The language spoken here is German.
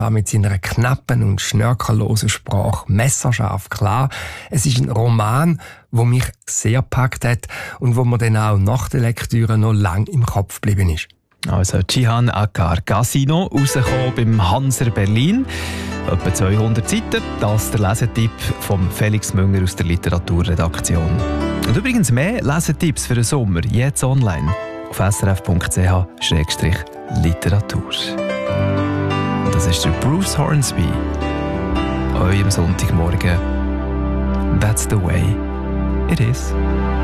mit seiner knappen und schnörkellosen Sprache messerscharf klar. Es ist ein Roman, der mich sehr gepackt hat und wo mir dann auch nach der Lektüre noch lang im Kopf geblieben ist. Also Cihan Akar Casino, rausgekommen beim Hanser Berlin. Etwa 200 Seiten. Das ist der Lesetipp von Felix Münger aus der Literaturredaktion. Und übrigens mehr Lesetipps für den Sommer jetzt online auf srf.ch/literatur. Das ist der Bruce Hornsby. Euch am Sonntagmorgen. That's the way it is.